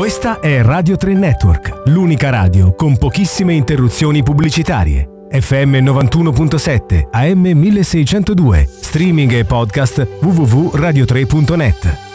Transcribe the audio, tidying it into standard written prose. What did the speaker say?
Questa è Radio 3 Network, l'unica radio con pochissime interruzioni pubblicitarie. FM 91.7, AM 1602, streaming e podcast www.radio3.net.